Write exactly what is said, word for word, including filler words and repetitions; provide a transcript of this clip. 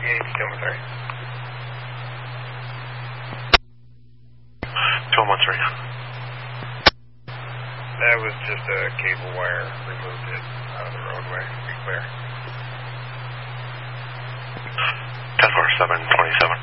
two one three. two one three. That was just a cable wire. Removed it out of the roadway. Be clear. ten four seven twenty-seven.